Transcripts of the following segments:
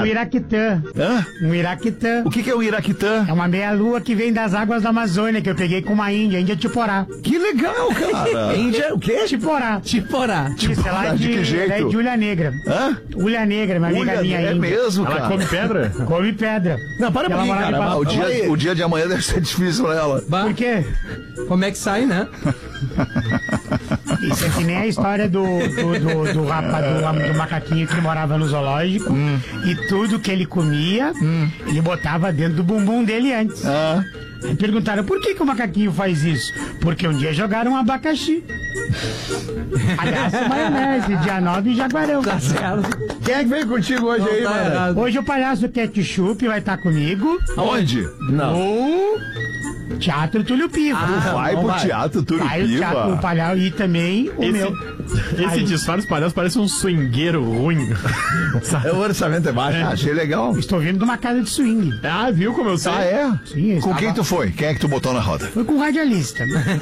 Um iraquitã. Hã? Um iraquitã. O que é o iraquitã? É uma meia-lua que vem das águas da Amazônia, que eu peguei com uma Índia Tiporá. Que legal, cara. Índia, o quê? Tiporá. Tiporá. Isso, ela é de que jeito? ela é de Ulha Negra. Hã? Ulha Negra, minha amiga minha É índia. mesmo, Ela cara. come pedra? Come pedra. Não, para um Ela pouquinho, morava em cara. Passo- O dia de amanhã deve ser difícil pra ela. Por quê? Como é que sai, né? Isso é que nem a história do macaquinho que morava no zoológico e tudo que ele comia, ele botava dentro do bumbum dele antes. Ah. Aí perguntaram, por que o macaquinho faz isso? Porque um dia jogaram um abacaxi. Aliás, maionese, dia 9 em Jaguarão. Tá certo. Quem é que veio contigo hoje aí, Tá mano? errado. Hoje o palhaço Ketchup vai estar comigo. Aonde? No Teatro Túlio Piva. Vai pro teatro Vai o teatro, o Turupiva. palhaço e também o meu. Esse Aí. disfarce palhaço parece um swingueiro ruim. O orçamento é baixo. Achei legal. Estou vindo de uma casa de swing. Ah, viu como eu sei? Ah, é? Sim, eu Com estava- quem tu foi? Quem é que tu botou na roda? Foi com o radialista.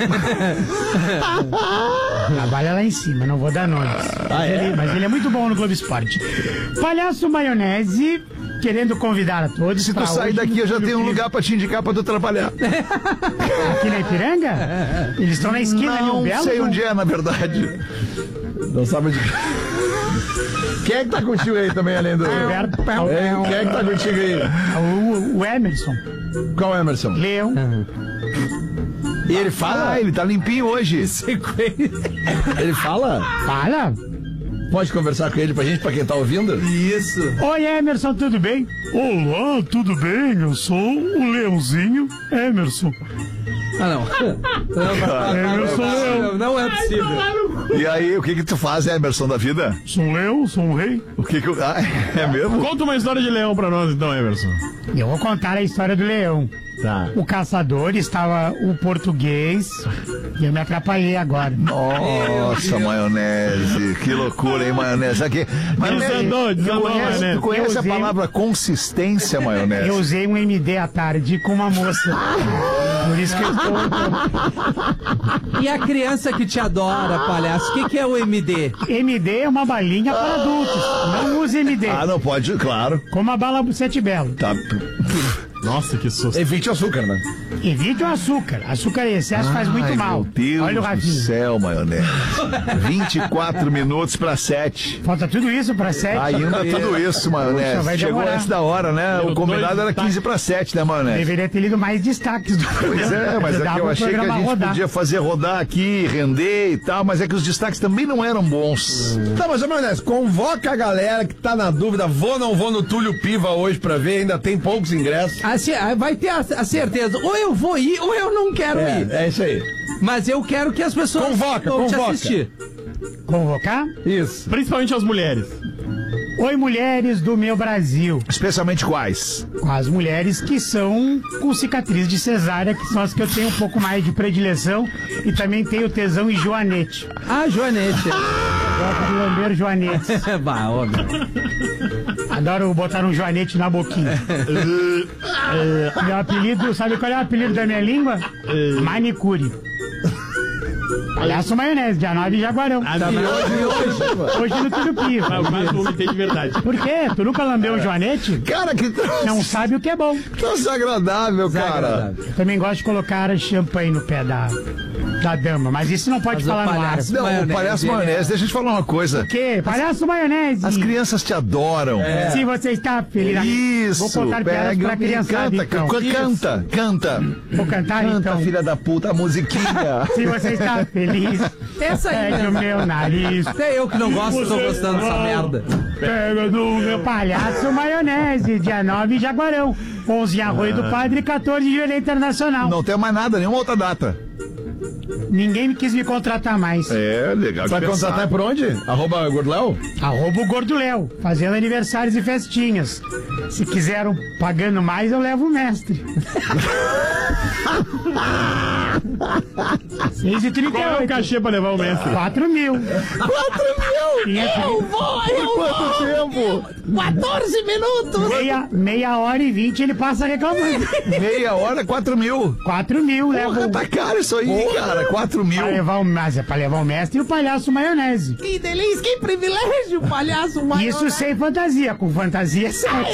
Trabalha lá em cima, não vou dar nomes. Mas ele é muito bom no Globo Esporte. Palhaço Maionese, querendo convidar a todos. Se tu pra sair hoje daqui, no eu já Túlio tenho um Piva. lugar pra te indicar pra tu trabalhar. Aqui na Ipiranga? Eles estão na esquina ali, um Não belo. sei onde é, na verdade. Não sabe onde. Quem é que tá contigo aí também, além do. Alberto, Quem é que tá contigo aí? o Emerson. Qual é, Emerson? Leão. E ele fala? Ah, ele tá limpinho hoje. Ele fala? Fala. Pode conversar com ele pra gente, pra quem tá ouvindo? Isso. Oi, Emerson, tudo bem? Olá, tudo bem? Eu sou o Leãozinho Emerson. Ah, não. Não é possível. E aí, o que que tu faz, Emerson, da vida? Sou um leão, sou um rei. O que que... Ah, é mesmo? Conta uma história de leão pra nós então, Emerson. Eu vou contar a história do leão. Tá. O caçador estava o português e eu me atrapalhei agora. Nossa, maionese. Que loucura, hein, maionese. Aqui. Desandou, maionese. Tu conhece a usei- palavra consistência, maionese? Eu usei um MD à tarde com uma moça. Por isso que eu estou... E a criança que te adora, palhaço, o que é o MD? MD é uma balinha para adultos. Não use MD. Ah, não pode, claro. Como a bala Sete Belo. Tá. Nossa, que susto. Evite o açúcar, né? Evite o açúcar. Açúcar em excesso faz muito Ai, mal. Meu Deus Olha o do Rafinha. céu, maionese. 24 minutos pra 7. Falta tudo isso para 7. Ainda tudo isso, Poxa, maionese. vai Chegou demorar. antes da hora, né? O combinado era 15 pra 7, né, maionese? Deveria ter lido mais destaques do Pois é, mas é que Dava eu o achei que a programa gente rodar. podia fazer rodar aqui, render e tal, mas é que os destaques também não eram bons. Tá, mas, ô, Maionese, convoca a galera que tá na dúvida, vou ou não vou no Túlio Piva hoje pra ver, ainda tem poucos ingressos. Vai ter a certeza. Ou eu vou ir, ou eu não quero ir. É isso aí. Mas eu quero que as pessoas Convoca, vão te convoca. assistir. Convocar? Isso. Principalmente as mulheres. Oi, mulheres do meu Brasil. Especialmente quais? Com as mulheres que são com cicatriz de cesárea, que são as que eu tenho um pouco mais de predileção. E também tenho tesão em joanete. Ah, Joanete. Gosto de lamber joanetes. Bah, óbvio. Adoro botar um joanete na boquinha. Meu apelido, sabe qual é o apelido da minha língua? Manicure. Palhaço Maionese, dia 9 em Jaguarão. Hoje no Túlio Piva. Mas mais vomitei de verdade. Por quê? Tu nunca lambeu um joanete? Cara, que Não sabe o que é bom. tão desagradável, cara. Eu também gosto de colocar champanhe no pé da dama, mas isso não pode Mas o falar no ar. palhaço- Não, o Maionese, palhaço ele maionese, deixa eu te falar uma coisa. Que? Palhaço Maionese. As crianças te adoram. Se você está feliz. Isso, Vou contar piadas pra criançada, canta, então. canta. Vou cantar, Canta, então. filha da puta, a musiquinha. Se você está feliz, Essa aí pega o mesmo. meu nariz. Até eu que não gosto, tô gostando dessa merda. Pega no meu palhaço Maionese, dia 9 em Jaguarão. 11 em Arroio do Padre e 14 em Joelha Internacional. Não tem mais nada, nenhuma outra data. Ninguém quis me contratar mais. É, legal. Vai contratar por onde? @Gordléo? Arroba o Gordo Léo, fazendo aniversários e festinhas. Se quiseram pagando mais, eu levo o mestre. 6h38. Qual é o cachê pra levar o mestre? 4 mil. 4 mil! Por quanto tempo? 14 minutos! Meia hora e 20 ele passa reclamando. Meia hora, 4 mil. 4 mil, Porra, levo. tá caro isso aí, cara. 4 mil. Mas é pra levar o mestre e o palhaço Maionese. Que delícia, que privilégio, palhaço. Isso sem fantasia, com fantasia é sexo.